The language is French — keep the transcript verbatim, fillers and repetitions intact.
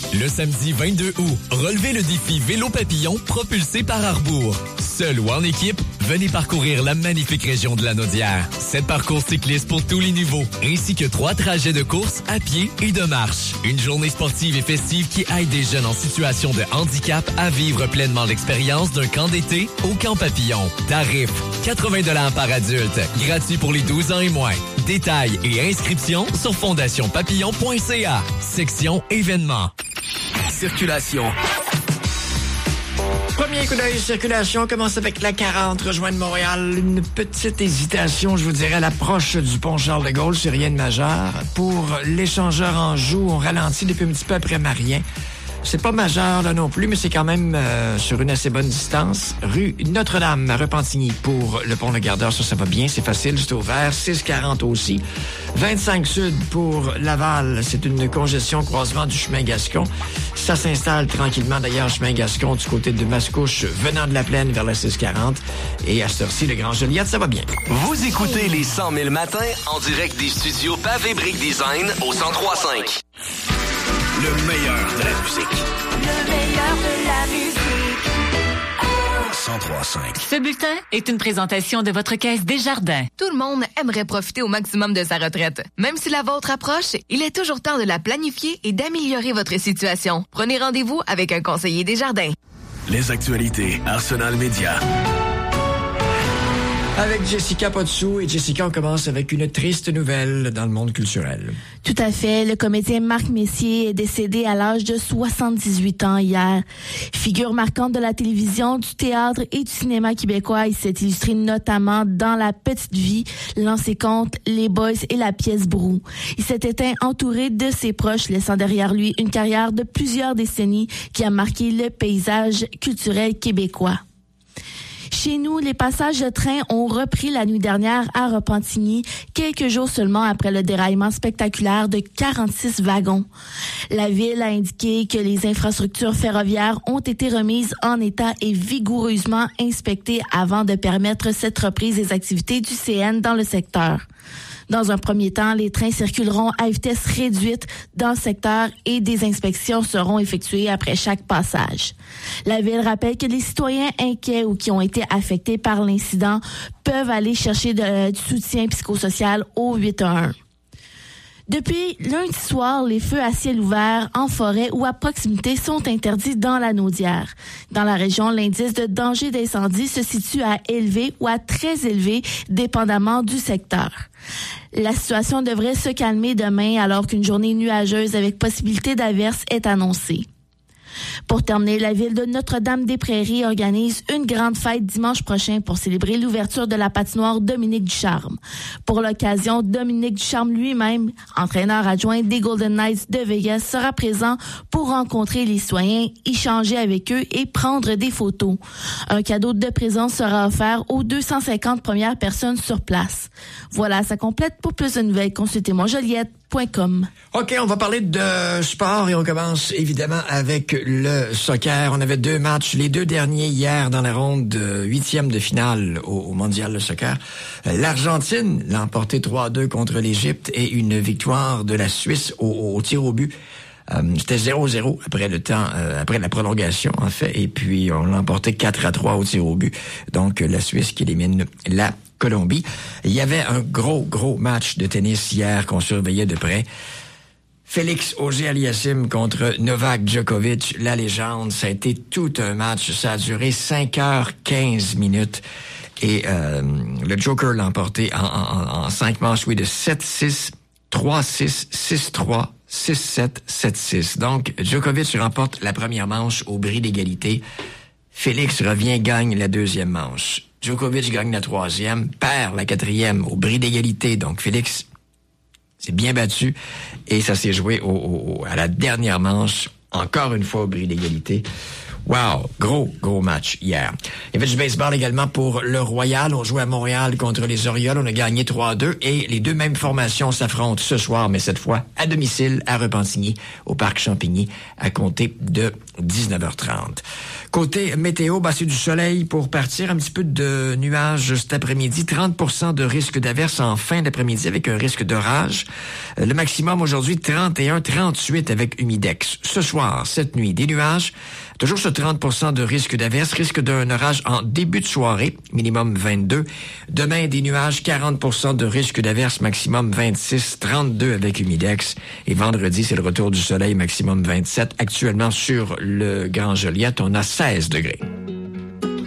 Le samedi vingt-deux août, relevez le défi Vélo Papillon propulsé par Arbour. Seul ou en équipe, venez parcourir la magnifique région de la Naudière. Sept parcours cyclistes pour tous les niveaux, ainsi que trois trajets de course à pied et de marche. Une journée sportive et festive qui aide des jeunes en situation de handicap à vivre pleinement l'expérience d'un camp d'été au Camp Papillon. Tarif quatre-vingts dollars par adulte, gratuit pour les douze ans et moins. Détails et inscriptions sur fondation papillon point c a. Section événements. Circulation. Premier coup d'œil, circulation, commence avec la quarante, rejoindre Montréal. Une petite hésitation, je vous dirais, à l'approche du pont Charles-de-Gaulle, c'est rien de majeur. Pour l'échangeur Anjou, on ralentit depuis un petit peu après Marien. C'est pas majeur là non plus, mais c'est quand même euh, sur une assez bonne distance. Rue Notre-Dame à Repentigny pour le pont Le Gardeur, ça, ça va bien, c'est facile, c'est ouvert. six quarante aussi. vingt-cinq Sud pour Laval, c'est une congestion croisement du chemin Gascon. Ça s'installe tranquillement d'ailleurs, chemin Gascon du côté de Mascouche, venant de la Plaine vers la six quarante. Et à cette heure-ci, le Grand Joliette, ça va bien. Vous écoutez les cent mille matins en direct des studios Pavé Brick Design au cent trois cinq. Le meilleur de la musique. Le meilleur de la musique. cent trois cinq. Ce bulletin est une présentation de votre caisse Desjardins. Tout le monde aimerait profiter au maximum de sa retraite. Même si la vôtre approche, il est toujours temps de la planifier et d'améliorer votre situation. Prenez rendez-vous avec un conseiller Desjardins. Les actualités Arsenal Média. Avec Jessica Potsou. Et Jessica, on commence avec une triste nouvelle dans le monde culturel. Tout à fait. Le comédien Marc Messier est décédé à l'âge de soixante-dix-huit ans hier. Figure marquante de la télévision, du théâtre et du cinéma québécois, il s'est illustré notamment dans La Petite Vie, Lancé compte, Les Boys et la pièce Brou. Il s'est éteint entouré de ses proches, laissant derrière lui une carrière de plusieurs décennies qui a marqué le paysage culturel québécois. Chez nous, les passages de train ont repris la nuit dernière à Repentigny, quelques jours seulement après le déraillement spectaculaire de quarante-six wagons. La ville a indiqué que les infrastructures ferroviaires ont été remises en état et vigoureusement inspectées avant de permettre cette reprise des activités du C N dans le secteur. Dans un premier temps, les trains circuleront à vitesse réduite dans le secteur et des inspections seront effectuées après chaque passage. La ville rappelle que les citoyens inquiets ou qui ont été affectés par l'incident peuvent aller chercher de, du soutien psychosocial au huit un un. Depuis lundi soir, les feux à ciel ouvert, en forêt ou à proximité sont interdits dans la Naudière. Dans la région, l'indice de danger d'incendie se situe à élevé ou à très élevé, dépendamment du secteur. La situation devrait se calmer demain alors qu'une journée nuageuse avec possibilité d'averses est annoncée. Pour terminer, la ville de Notre-Dame-des-Prairies organise une grande fête dimanche prochain pour célébrer l'ouverture de la patinoire Dominique Ducharme. Pour l'occasion, Dominique Ducharme lui-même, entraîneur adjoint des Golden Knights de Vegas, sera présent pour rencontrer les citoyens, échanger avec eux et prendre des photos. Un cadeau de présence sera offert aux deux cent cinquante premières personnes sur place. Voilà, ça complète. Pour plus de nouvelles, consultez mon joliette point com. OK, on va parler de sport et on commence évidemment avec le soccer. On avait deux matchs, les deux derniers hier dans la ronde de huitième de finale au, au mondial de soccer. L'Argentine l'a emporté trois à deux contre l'Égypte et une victoire de la Suisse au, au tir au but. Euh, c'était zéro zéro après le temps, euh, après la prolongation en fait, et puis on l'a emporté quatre à trois au tir au but. Donc la Suisse qui élimine la Colombie. Il y avait un gros, gros match de tennis hier qu'on surveillait de près. Félix Auger-Aliassime contre Novak Djokovic, la légende. Ça a été tout un match. Ça a duré cinq heures quinze minutes. Et euh, le Joker l'a emporté en, en, en cinq manches, oui, de sept six, trois six, six trois, six sept, sept six. Donc, Djokovic remporte la première manche au bris d'égalité. Félix revient, gagne la deuxième manche. Djokovic gagne la troisième, perd la quatrième au bris d'égalité. Donc, Félix s'est bien battu et ça s'est joué au, au, à la dernière manche, encore une fois au bris d'égalité, Wow, gros, gros match hier. Il y avait du baseball également pour le Royal. On jouait à Montréal contre les Orioles. On a gagné trois à deux et les deux mêmes formations s'affrontent ce soir, mais cette fois à domicile à Repentigny, au Parc Champigny, à compter de dix-neuf heures trente. Côté météo, bah, c'est du soleil pour partir. Un petit peu de nuages cet après-midi. trente pour cent de risque d'averse en fin d'après-midi avec un risque d'orage. Le maximum aujourd'hui, trente et un, trente-huit avec humidex. Ce soir, cette nuit, des nuages. Toujours ce trente pour cent de risque d'averse, risque d'un orage en début de soirée, minimum vingt-deux. Demain, des nuages, quarante pour cent de risque d'averse, maximum vingt-six, trente-deux avec humidex. Et vendredi, c'est le retour du soleil, maximum vingt-sept. Actuellement, sur le Grand Joliette, on a seize degrés.